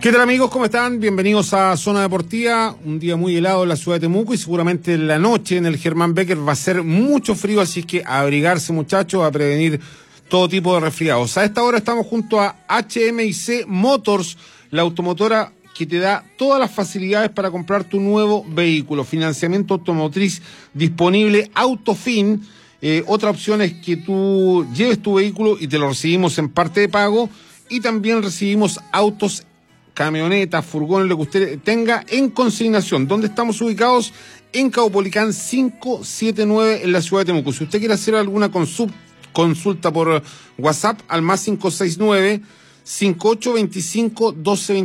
¿Qué tal, amigos? ¿Cómo están? Bienvenidos a Zona Deportiva. Un día muy helado en la ciudad de Temuco y seguramente en la noche en el Germán Becker va a ser mucho frío, así que a abrigarse, muchachos, a prevenir todo tipo de resfriados. A esta hora estamos junto a HMIC Motors, la automotora que te da todas las facilidades para comprar tu nuevo vehículo. Financiamiento automotriz disponible, Autofin. Otra opción es que tú lleves tu vehículo y te lo recibimos en parte de pago, y también recibimos autos, camionetas, furgones, lo que usted tenga en consignación. ¿Dónde estamos ubicados? En Caupolicán 579 en la ciudad de Temuco. Si usted quiere hacer alguna consulta por WhatsApp al más 569 5825 12